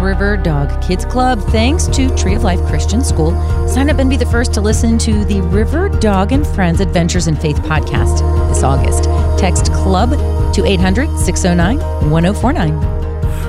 River Dog Kids Club. Thanks to Tree of Life Christian School. Sign up and be the first to listen to the River Dog and Friends Adventures in Faith podcast this August. Text CLUB to 800-609-1049.